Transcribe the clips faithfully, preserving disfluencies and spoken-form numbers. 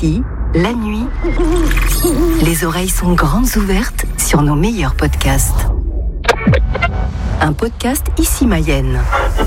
Ici, la nuit, les oreilles sont grandes ouvertes sur nos meilleurs podcasts. Un podcast Ici Mayenne.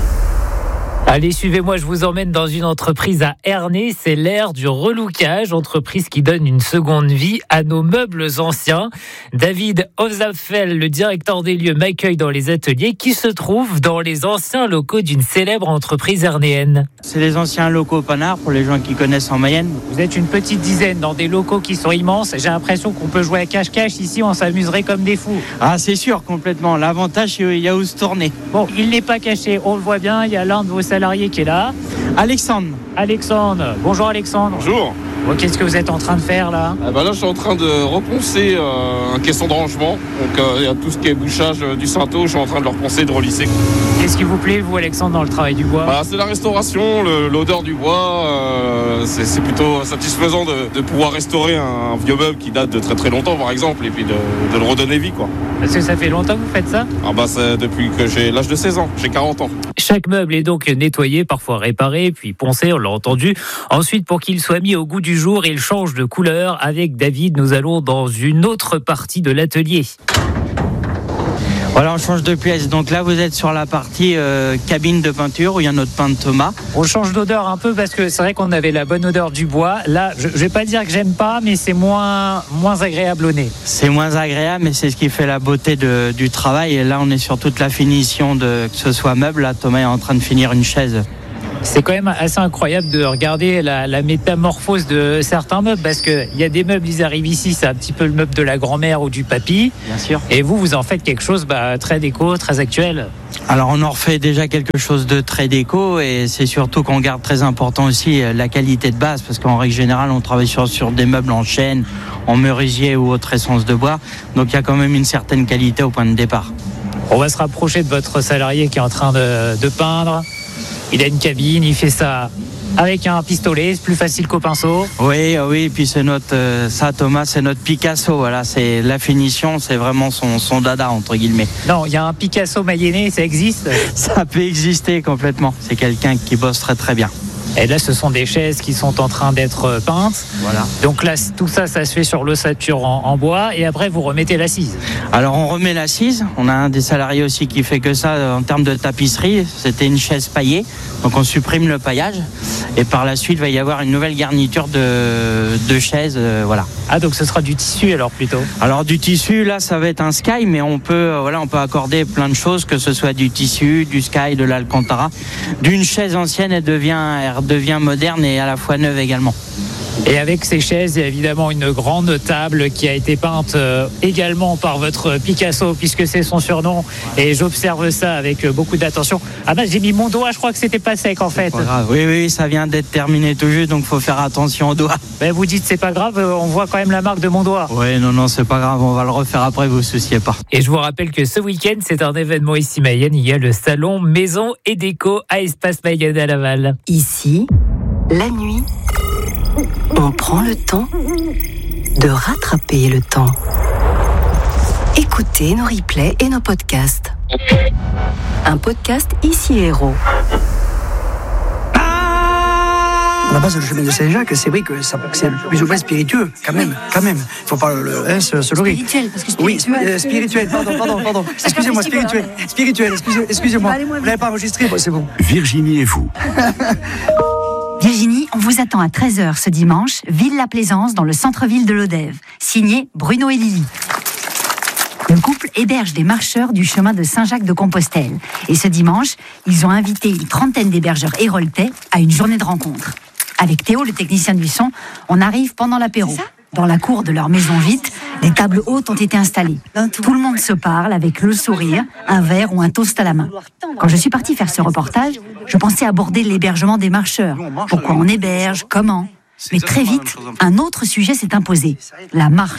Allez, suivez-moi, je vous emmène dans une entreprise à Ernée. C'est l'ère du relookage, entreprise qui donne une seconde vie à nos meubles anciens. David Ozapfel, le directeur des lieux, m'accueille dans les ateliers qui se trouvent dans les anciens locaux d'une célèbre entreprise ernéenne. C'est les anciens locaux Panard, pour les gens qui connaissent en Mayenne. Vous êtes une petite dizaine dans des locaux qui sont immenses. J'ai l'impression qu'on peut jouer à cache-cache. Ici, on s'amuserait comme des fous. Ah, c'est sûr, complètement. L'avantage, c'est qu'il y a où se tourner. Bon, il n'est pas caché, on le voit bien. Il y a l'un de vos salarié qui est là. Alexandre. Alexandre. Bonjour Alexandre. Bonjour. Bon, qu'est-ce que vous êtes en train de faire là ? Ah bah là, je suis en train de reponcer euh, un caisson de rangement. Donc il euh, y a tout ce qui est bouchage euh, du Cinto. Je suis en train de le reponcer et de relisser. Qu'est-ce qui vous plaît, vous Alexandre, dans le travail du bois ? Bah, c'est la restauration, le, l'odeur du bois. Euh, c'est, c'est plutôt satisfaisant de, de pouvoir restaurer un, un vieux meuble qui date de très très longtemps, par exemple, et puis de, de le redonner vie, quoi. Parce que ça fait longtemps que vous faites ça ? Ah bah c'est depuis que j'ai l'âge de seize ans. J'ai quarante ans. Chaque meuble est donc nettoyé, parfois réparé, puis poncé, on l'a entendu. Ensuite, pour qu'il soit mis au goût du jour, il change de couleur. Avec David, nous allons dans une autre partie de l'atelier. Voilà, on change de pièce. Donc là, vous êtes sur la partie euh, cabine de peinture où il y a notre peintre Thomas. On change d'odeur un peu parce que c'est vrai qu'on avait la bonne odeur du bois. Là, je ne vais pas dire que j'aime pas, mais c'est moins, moins agréable au nez. C'est moins agréable, mais c'est ce qui fait la beauté de, du travail. Et là, on est sur toute la finition de que ce soit meuble. Là, Thomas est en train de finir une chaise. C'est quand même assez incroyable de regarder la, la métamorphose de certains meubles, parce qu'il y a des meubles, ils arrivent ici, c'est un petit peu le meuble de la grand-mère ou du papy. Bien sûr. Et vous, vous en faites quelque chose bah, très déco, très actuel. Alors on en refait déjà quelque chose de très déco, et c'est surtout qu'on garde très important aussi la qualité de base, parce qu'en règle générale, on travaille sur, sur des meubles en chêne, en merisier ou autre essence de bois. Donc il y a quand même une certaine qualité au point de départ. On va se rapprocher de votre salarié qui est en train de, de peindre. Il a une cabine, il fait ça avec un pistolet, c'est plus facile qu'au pinceau. Oui, oui, et puis c'est notre, euh, ça Thomas, c'est notre Picasso, voilà, c'est la finition, c'est vraiment son, son dada, entre guillemets. Non, il y a un Picasso mayennais, ça existe ? Ça peut exister complètement, c'est quelqu'un qui bosse très très bien. Et là, ce sont des chaises qui sont en train d'être peintes. Voilà. Donc là, tout ça, ça se fait sur l'ossature en, en bois. Et après, vous remettez l'assise. Alors, on remet l'assise. On a un des salariés aussi qui fait que ça en termes de tapisserie. C'était une chaise paillée. Donc, on supprime le paillage. Et par la suite, il va y avoir une nouvelle garniture de, de chaises. Euh, voilà. Ah, donc ce sera du tissu alors plutôt ? Alors, du tissu, là, ça va être un sky. Mais on peut, euh, voilà, on peut accorder plein de choses, que ce soit du tissu, du sky, de l'alcantara. D'une chaise ancienne, elle devient, elle devient moderne et à la fois neuve également. Et avec ces chaises, il y a évidemment une grande table qui a été peinte euh, également par votre Picasso, puisque c'est son surnom. Et j'observe ça avec beaucoup d'attention. Ah bah j'ai mis mon doigt, je crois que c'était pas sec en fait. Pas grave. Oui, oui, ça vient d'être terminé tout juste, donc faut faire attention au doigt. Ben vous dites c'est pas grave, on voit quand même la marque de mon doigt. Oui, non, non, c'est pas grave, on va le refaire après, vous souciez pas. Et je vous rappelle que ce week-end, c'est un événement ici Mayenne. Il y a le salon Maison et Déco à Espace Mayenne à Laval. Ici, la nuit, on prend le temps de rattraper le temps. Écoutez nos replays et nos podcasts. Un podcast Ici Héros. À la base, le chemin de Saint-Jacques, c'est vrai que ça, c'est plus ou moins spiritueux, quand même, quand même. Il faut pas le, hein, se, se leurrer. Spirituel, parce que Oui, spirituel. euh, spirituel, pardon, pardon, pardon. Excusez-moi, spirituel, spirituel, excusez, excusez-moi. Vous n'avez pas enregistré, bon, c'est bon. Virginie et vous. Virginie, on vous attend à treize heures ce dimanche, Ville-la-Plaisance, dans le centre-ville de Lodève. Signé Bruno et Lily. Le couple héberge des marcheurs du chemin de Saint-Jacques-de-Compostelle. Et ce dimanche, ils ont invité une trentaine d'hébergeurs héroltais à une journée de rencontre. Avec Théo, le technicien du son, on arrive pendant l'apéro. Dans la cour de leur maison vide, des tables hautes ont été installées. Tout le monde se parle avec le sourire, un verre ou un toast à la main. Quand je suis partie faire ce reportage, je pensais aborder l'hébergement des marcheurs. Pourquoi on héberge, comment ? Mais très vite, un autre sujet s'est imposé, la marche.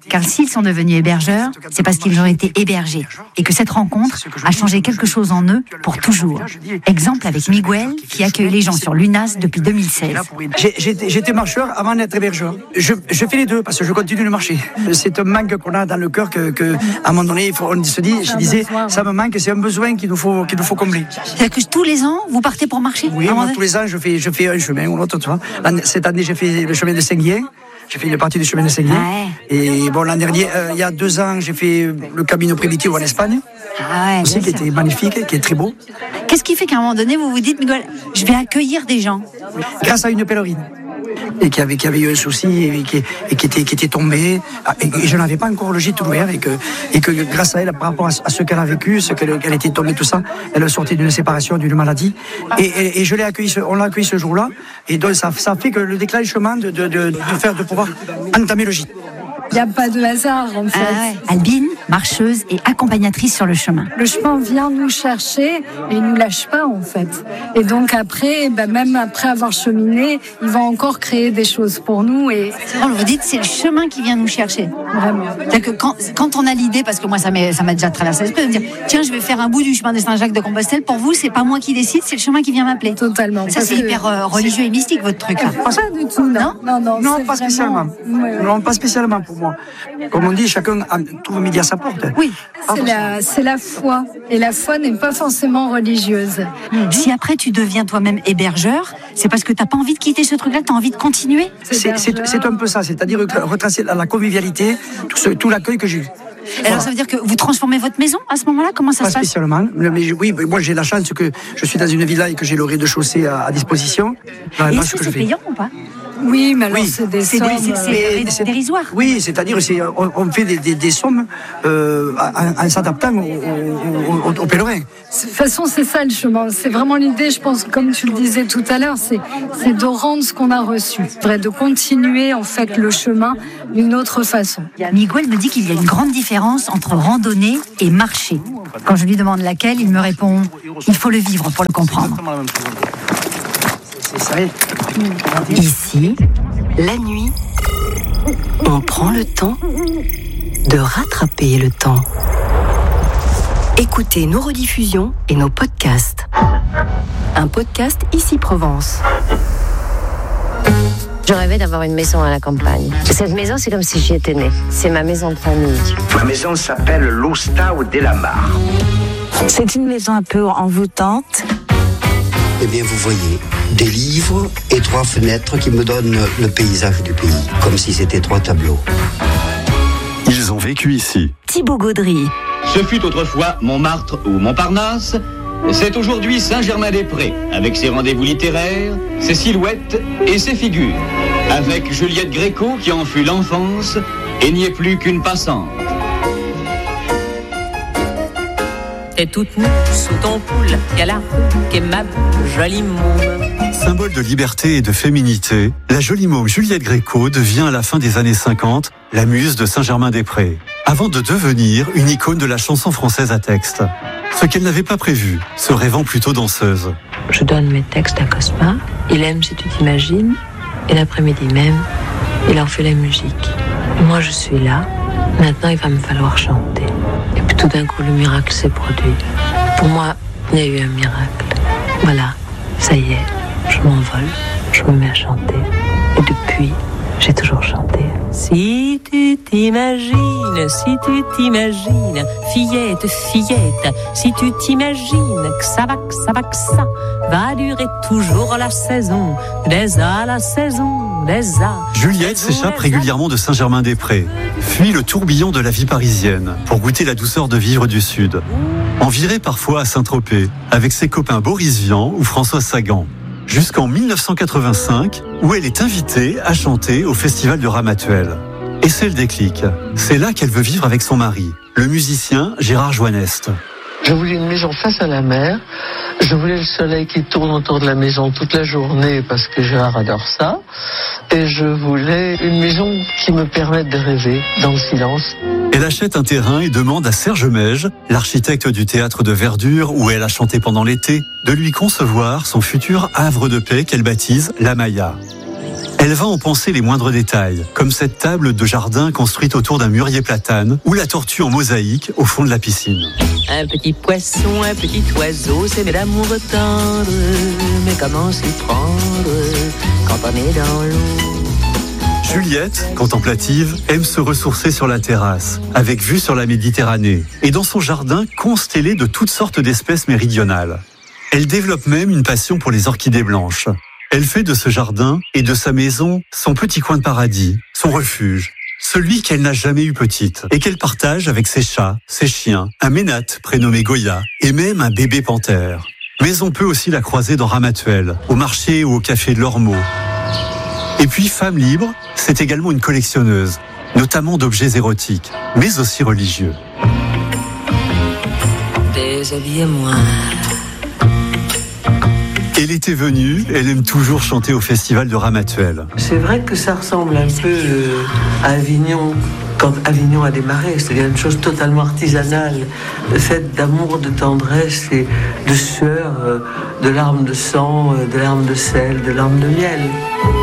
car s'ils sont devenus hébergeurs, c'est parce qu'ils ont été hébergés et que cette rencontre a changé quelque chose en eux pour toujours. Exemple avec Miguel, qui accueille les gens sur l'UNAS depuis deux mille seize. J'ai, j'étais, j'étais marcheur avant d'être hébergeur. Je, je fais les deux parce que je continue de marcher. C'est un manque qu'on a dans le cœur que, que à un moment donné, il faut, on se dit, je disais, ça me manque, c'est un besoin qu'il nous faut, qu'il nous faut combler. C'est-à-dire que tous les ans, vous partez pour marcher? Oui, moi, tous les ans, je fais, je fais un chemin ou l'autre, tu vois. Cette année, j'ai fait le chemin de Saint-Guyen. J'ai fait une partie du chemin de Saint-Guyen. Ah ouais. Et bon, l'an dernier, euh, il y a deux ans, j'ai fait le Camino Primitivo en Espagne. Ah ouais, aussi, qui était magnifique, qui est très beau. Qu'est-ce qui fait qu'à un moment donné, vous vous dites, Miguel, je vais accueillir des gens? Grâce à une pèlerine. Et qui avait, qui avait eu un souci et qui, et qui, était, qui était tombée. Et, et je n'avais pas encore le gîte ouvert. Et que, et que grâce à elle, par rapport à, à ce qu'elle a vécu, ce qu'elle, qu'elle était tombée, tout ça, elle est sortie d'une séparation, d'une maladie. Et, et, et je l'ai accueillie, on l'a accueillie ce jour-là. Et donc, ça, ça fait que le déclenchement de, de, de, de faire, de pouvoir entamer le gîte. Il n'y a pas de hasard, en fait. Ah ouais. Albine, marcheuse et accompagnatrice sur le chemin. Le chemin vient nous chercher et il ne nous lâche pas, en fait. Et donc après, ben même après avoir cheminé, il va encore créer des choses pour nous. Et... Alors, vous dites, c'est le chemin qui vient nous chercher. Vraiment. C'est-à-dire que quand, quand on a l'idée, parce que moi, ça m'a, ça m'a déjà traversé l'esprit, de me dire, tiens, je vais faire un bout du chemin de Saint-Jacques-de-Compostelle. Pour vous, c'est pas moi qui décide, c'est le chemin qui vient m'appeler. Totalement. Ça, c'est hyper euh, religieux et mystique, votre truc. Là. Pas du tout, non. Non, non, non, non pas spécialement. Ouais. Non, pas spécialement pour moi. Comme on dit, chacun trouve midi à sa porte. Oui. C'est la, c'est la foi. Et la foi n'est pas forcément religieuse. Mmh. Si après tu deviens toi-même hébergeur, c'est parce que tu n'as pas envie de quitter ce truc-là, tu as envie de continuer? C'est, c'est, c'est un peu ça, c'est-à-dire retracer la convivialité, tout, ce, tout l'accueil que j'ai eu. Alors voilà. Ça veut dire que vous transformez votre maison à ce moment-là? Comment ça pas se passe? Pas spécialement, mais oui, moi j'ai la chance que je suis dans une villa et que j'ai le rez-de-chaussée à, à disposition. Et est-ce que, que c'est payant ou pas? Oui, mais alors oui. c'est des c'est sommes... Des, c'est, c'est, c'est dérisoire. Oui, c'est-à-dire c'est, on, on fait des, des, des sommes euh, en, en s'adaptant aux, aux, aux, aux pèlerins. De toute façon, c'est ça le chemin. C'est vraiment l'idée, je pense, comme tu le disais tout à l'heure, c'est, c'est de rendre ce qu'on a reçu. De continuer, en fait, le chemin d'une autre façon. Miguel me dit qu'il y a une grande différence entre randonnée et marcher. Quand je lui demande laquelle, il me répond « il faut le vivre pour le comprendre ». Ici, la nuit, on prend le temps de rattraper le temps. Écoutez nos rediffusions et nos podcasts. Un podcast Ici Provence. Je rêvais d'avoir une maison à la campagne. Cette maison, c'est comme si j'y étais née. C'est ma maison de famille. Ma maison s'appelle l'Ostao della Mar. C'est une maison un peu envoûtante. Eh bien, vous voyez, des livres et trois fenêtres qui me donnent le paysage du pays, comme si c'était trois tableaux. Ils ont vécu ici. Thibaut Gaudry. Ce fut autrefois Montmartre ou Montparnasse. C'est aujourd'hui Saint-Germain-des-Prés, avec ses rendez-vous littéraires, ses silhouettes et ses figures. Avec Juliette Gréco, qui en fut l'enfance et n'y est plus qu'une passante. T'es toute nue sous ton poule, y'a la rue qui est ma jolie môme. Symbole de liberté et de féminité, la jolie môme Juliette Gréco devient à la fin des années cinquante la muse de Saint-Germain-des-Prés, avant de devenir une icône de la chanson française à texte. Ce qu'elle n'avait pas prévu, se rêvant plutôt danseuse. Je donne mes textes à Cosma, il aime si tu t'imagines, et l'après-midi même, il en fait la musique. Moi je suis là, maintenant il va me falloir chanter. Et puis tout d'un coup le miracle s'est produit. Pour moi, il y a eu un miracle. Voilà, ça y est, je m'envole, je me mets à chanter. Et depuis, j'ai toujours chanté. Si tu t'imagines, si tu t'imagines, fillette, fillette, si tu t'imagines que ça va, que ça va, que ça va durer toujours la saison, des à la saison, des à. Juliette s'échappe régulièrement de Saint-Germain-des-Prés, fuit le tourbillon de la vie parisienne pour goûter la douceur de vivre du Sud. Envirée parfois à Saint-Tropez, avec ses copains Boris Vian ou François Sagan. Jusqu'en dix-neuf cent quatre-vingt-cinq, où elle est invitée à chanter au Festival de Ramatuelle. Et c'est le déclic. C'est là qu'elle veut vivre avec son mari, le musicien Gérard Joannest. Je voulais une maison face à la mer. Je voulais le soleil qui tourne autour de la maison toute la journée parce que Gérard adore ça. Et je voulais une maison qui me permette de rêver dans le silence. Elle achète un terrain et demande à Serge Mège, l'architecte du théâtre de Verdure où elle a chanté pendant l'été, de lui concevoir son futur havre de paix qu'elle baptise La Maya. Elle va en penser les moindres détails, comme cette table de jardin construite autour d'un mûrier platane ou la tortue en mosaïque au fond de la piscine. Un petit poisson, un petit oiseau, c'est d'amour tendre, mais comment s'y prendre quand on est dans l'eau? Juliette, contemplative, aime se ressourcer sur la terrasse, avec vue sur la Méditerranée, et dans son jardin constellé de toutes sortes d'espèces méridionales. Elle développe même une passion pour les orchidées blanches. Elle fait de ce jardin et de sa maison son petit coin de paradis, son refuge, celui qu'elle n'a jamais eu petite et qu'elle partage avec ses chats, ses chiens, un ménate prénommé Goya et même un bébé panthère. Mais on peut aussi la croiser dans Ramatuelle, au marché ou au café de l'Ormeau. Et puis, femme libre, c'est également une collectionneuse, notamment d'objets érotiques, mais aussi religieux. Déshabillez-moi. Et l'été venu, elle aime toujours chanter au festival de Ramatuelle. C'est vrai que ça ressemble un peu à Avignon, quand Avignon a démarré, c'est-à-dire une chose totalement artisanale, faite d'amour, de tendresse et de sueur, de larmes de sang, de larmes de sel, de larmes de miel.